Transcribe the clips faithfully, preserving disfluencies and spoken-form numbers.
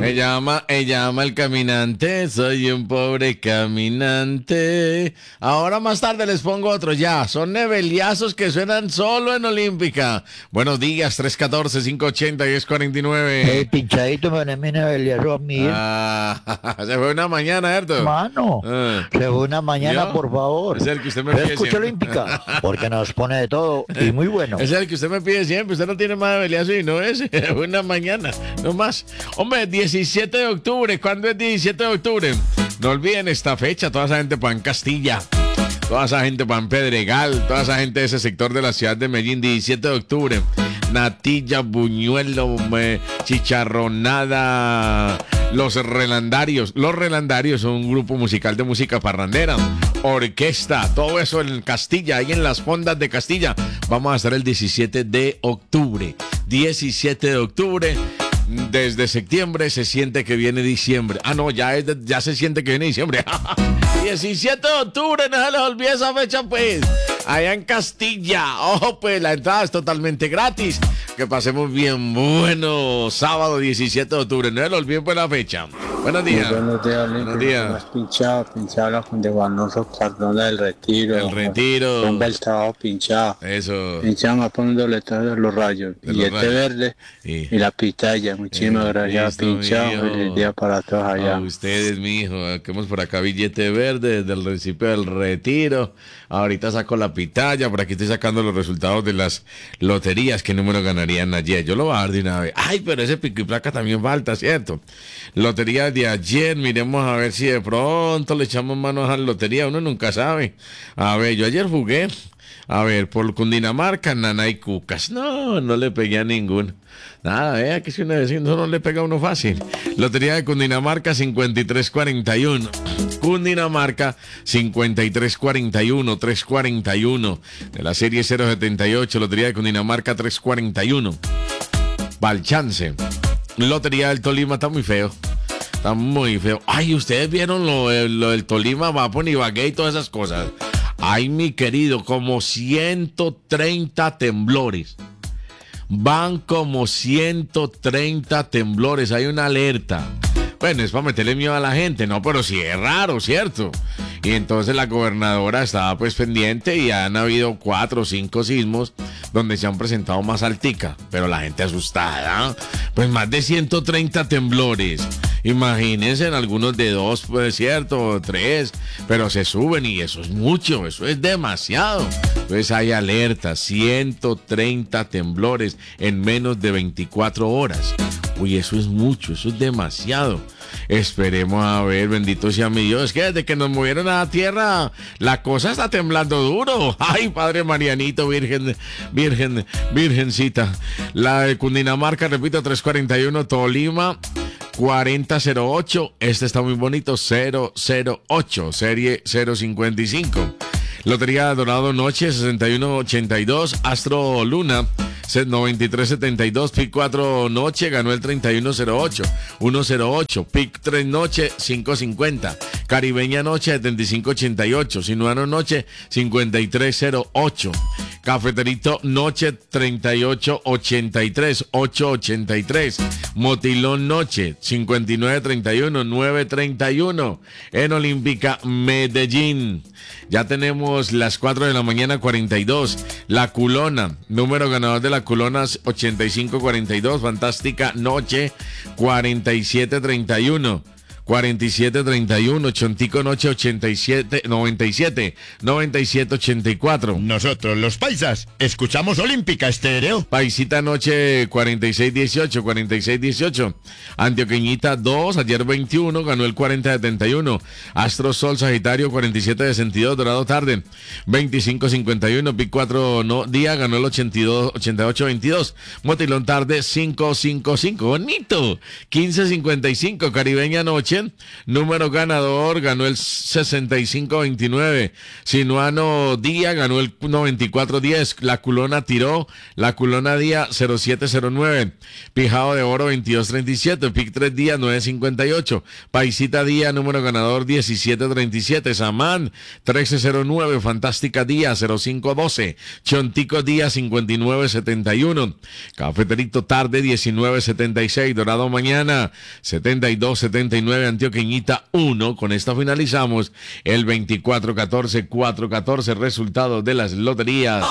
Me llama, me llama el caminante, soy un pobre caminante. Ahora más tarde les pongo otro ya. Son nebeliazos que suenan solo en Olímpica. Buenos días, tres uno cuatro, cinco ocho cero, diez cuarenta y nueve. El pinchadito me pone mi nebeliazo a mí. Ah, se fue una mañana, ¿cierto? Mano, Ah. se fue una mañana, ¿Yo? por favor. Es el que usted me Pero pide escucha siempre. Olímpica, porque nos pone de todo y muy bueno. Es el que usted me pide siempre. Usted no tiene más nebeliazo y no es una mañana, no más. Hombre, diecisiete de octubre. ¿Cuándo es diecisiete de octubre? No olviden esta fecha. Toda esa gente para en Castilla. Toda esa gente para en Pedregal. Toda esa gente de ese sector de la ciudad de Medellín. diecisiete de octubre. Natilla, buñuelo, me- chicharronada. Los Relandarios. Los Relandarios son un grupo musical de música parrandera. Orquesta. Todo eso en Castilla. Ahí en las fondas de Castilla. Vamos a estar el diecisiete de octubre. diecisiete de octubre. Desde septiembre se siente que viene diciembre. Ah, no, ya, es de- ya se siente que viene diciembre. diecisiete de octubre, no se les olvide esa fecha, pues. Allá en Castilla. Ojo, pues la entrada es totalmente gratis. Que pasemos bien bueno. Sábado diecisiete de octubre. No se les olvide, pues, la fecha. Buenos días. Buenos días, Olímpico. Buenos días. ¿Cómo has pinchado? Pinchado con de Juanoso Cardona del Retiro. El Retiro. Un bel trabajo pinchado. Eso. Pinchado más poniéndole todos los rayos. De los Billete rayos. verde Sí. y la pitaya. Muchísimas Eh, gracias, listo, pinchado. mijo. Feliz día para todos allá. A ustedes, mijo. Hacemos por acá billete verde desde el municipio del Retiro. Ahorita saco la pitaya. Por aquí estoy sacando los resultados de las loterías. ¿Qué número ganarían ayer? Yo lo voy a dar de una vez. Ay, pero ese pico y placa también falta, ¿cierto? Lotería de ayer. Miremos a ver si de pronto le echamos manos a la lotería. Uno nunca sabe. A ver, yo ayer jugué. A ver, por Cundinamarca, Nana y Cucas. No, no le pegué a ninguno. Nada, vea que si uno dice, no, no le pega a uno fácil. Lotería de Cundinamarca cincuenta y tres cuarenta y uno. Cundinamarca cincuenta y tres cuarenta y uno, trescientos cuarenta y uno. De la serie cero setenta y ocho, Lotería de Cundinamarca trescientos cuarenta y uno. Balchance. Lotería del Tolima está muy feo. Está muy feo. Ay, ustedes vieron lo, lo del Tolima, Vapón y Ibagué y todas esas cosas. Ay, mi querido, como ciento treinta temblores. Van como ciento treinta temblores. Hay una alerta. Bueno, es para meterle miedo a la gente, ¿no? Pero sí es raro, ¿cierto? Y entonces la gobernadora estaba pues pendiente y han habido cuatro o cinco sismos donde se han presentado más altica. Pero la gente asustada. Pues más de ciento treinta temblores. Imagínense en algunos de dos, pues cierto, o tres, pero se suben y eso es mucho, eso es demasiado. Entonces hay alerta, ciento treinta temblores en menos de veinticuatro horas. Uy, eso es mucho, eso es demasiado. Esperemos a ver, bendito sea mi Dios. Es que desde que nos movieron a la tierra, la cosa está temblando duro. Ay, Padre Marianito, Virgen, Virgen, Virgencita. La de Cundinamarca, repito, trescientos cuarenta y uno, Tolima cuarenta cero ocho. Este está muy bonito, cero cero ocho, serie cero cincuenta y cinco. Lotería Dorado Noche sesenta y uno ochenta y dos, Astro Luna noventa y tres setenta y dos, Pic cuatro Noche ganó el treinta y uno cero ocho, ciento ocho, Pic tres Noche cinco cincuenta, Caribeña Noche setenta y cinco ochenta y ocho, Sinuano Noche cincuenta y tres cero ocho, Cafeterito Noche treinta y ocho ochenta y tres, ocho ochenta y tres, Motilón Noche cincuenta y nueve treinta y uno, nueve treinta y uno, en Olímpica Medellín. Ya tenemos las cuatro de la mañana cuarenta y dos. La Culona, número ganador de la Culona ochenta y cinco cuarenta y dos. Fantástica Noche cuarenta y siete treinta y uno. cuarenta y siete treinta y uno, Chontico Noche ochenta y siete noventa y siete, noventa y siete ochenta y cuatro. Nosotros, los paisas, escuchamos Olímpica Estéreo. Paisita Noche cuarenta y seis dieciocho, cuarenta y seis dieciocho. Antioqueñita dos, ayer veintiuno, ganó el cuarenta setenta y uno. Astro Sol Sagitario cuarenta y siete sesenta y dos, Dorado Tarde veinticinco cincuenta y uno. Pic cuatro no, Día ganó el ochenta y dos ochenta y ocho veintidós. Motilón Tarde cinco cincuenta y cinco, bonito. quince cincuenta y cinco, Caribeña Noche bien. Número ganador, ganó el sesenta y cinco veintinueve. Sinuano Díaz ganó el noventa y cuatro diez. La culona tiró, la culona Díaz cero siete cero nueve. Pijao de oro veintidós treinta y siete. Pic tres Díaz nueve cincuenta y ocho. Paisita Díaz, número ganador diecisiete treinta y siete. Samán trece cero nueve. Fantástica Díaz cero cinco doce. Chontico Díaz cincuenta y nueve setenta y uno. Cafeterito Tarde diecinueve setenta y seis. Dorado Mañana setenta y dos setenta y nueve. Antioqueñita uno. Con esta finalizamos el veinticuatro catorce cuatro catorce. Resultados de las loterías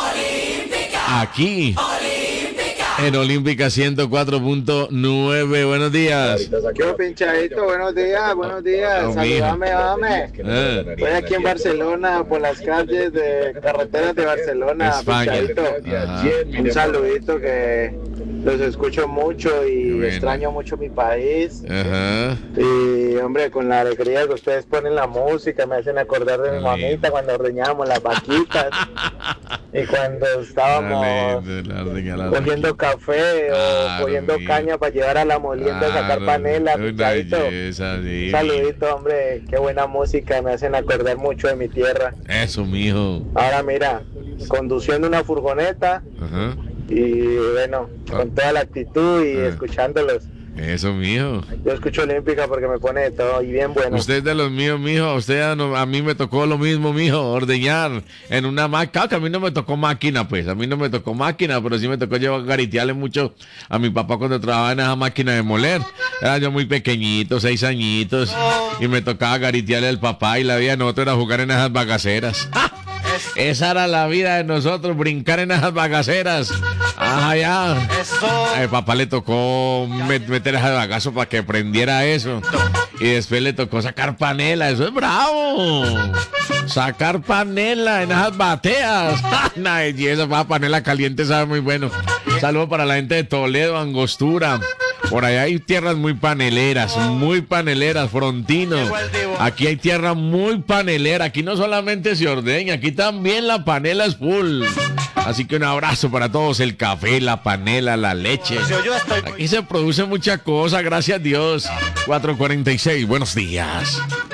aquí en Olímpica ciento cuatro punto nueve. Buenos días. ¿Qué pinchadito? Buenos días, buenos días. Oh, Saludame, dame. Eh. Estoy aquí en Barcelona, por las calles de carreteras de Barcelona, España. pinchadito. Ajá. Un saludito que los escucho mucho y Bueno. extraño mucho mi país. Ajá. Y hombre, con la alegría que ustedes ponen la música, me hacen acordar de mi Ay. mamita cuando ordeñábamos las vaquitas y cuando estábamos Dale, dale, dale. cogiendo café Claro, o cogiendo mijo. caña para llevar a la molienda a sacar Claro, panela, una pinchadito. belleza, sí. Un saludito, hombre, qué buena música, me hacen acordar mucho de mi tierra. Eso, mijo. Ahora mira, conduciendo una furgoneta Ajá. y bueno, con toda la actitud y Ah. escuchándolos. Eso, mijo. Yo escucho Olímpica porque me pone de todo y bien bueno. Usted es de los míos, mijo. A usted a, no- a mí me tocó lo mismo, mijo. Ordeñar en una máquina. Que a mí no me tocó máquina, pues. A mí no me tocó máquina, pero sí me tocó llevar garitearle mucho a mi papá cuando trabajaba en esa máquina de moler. Era yo muy pequeñito, seis añitos. Y me tocaba garitearle al papá y la vida de nosotros era jugar en esas bagaceras. Esa era la vida de nosotros, brincar en esas bagaceras. Ah, ya. A mi papá le tocó met- meter ese bagazo para que prendiera eso. Y después le tocó sacar panela. Eso es bravo. Sacar panela en esas bateas. Nah, y esa panela caliente sabe muy bueno. Saludos para la gente de Toledo, Angostura. Por allá hay tierras muy paneleras, muy paneleras, Frontino. Aquí hay tierra muy panelera. Aquí no solamente se ordeña, aquí también la panela es full. Así que un abrazo para todos, el café, la panela, la leche. Aquí se produce mucha cosa, gracias a Dios. cuatro cuarenta y seis, buenos días.